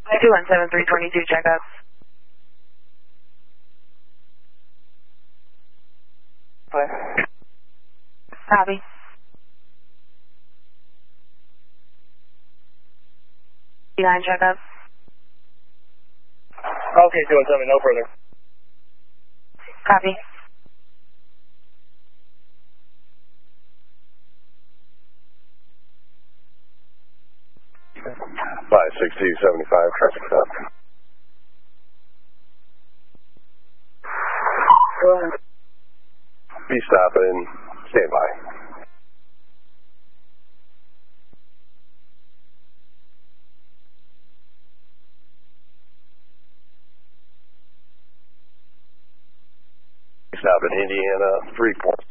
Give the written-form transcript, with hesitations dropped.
217-322, check up. Copy. D9, check up. Okay, 217, no further. Copy. Five 6075, traffic stop. Be stopping, stand by. Stop in Indiana, 3 points.